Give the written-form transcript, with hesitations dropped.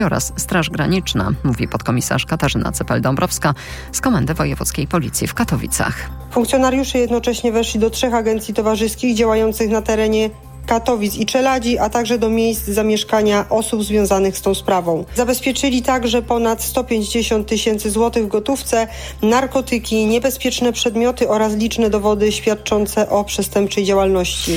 oraz Straż Graniczna, mówi podkomisarz Katarzyna Cepel-Dąbrowska z Komendy Wojewódzkiej Policji w Katowicach. Funkcjonariusze jednocześnie weszli do 3 agencji towarzyskich działających na terenie Katowic i Czeladzi, a także do miejsc zamieszkania osób związanych z tą sprawą. Zabezpieczyli także ponad 150 tysięcy złotych w gotówce, narkotyki, niebezpieczne przedmioty oraz liczne dowody świadczące o przestępczej działalności.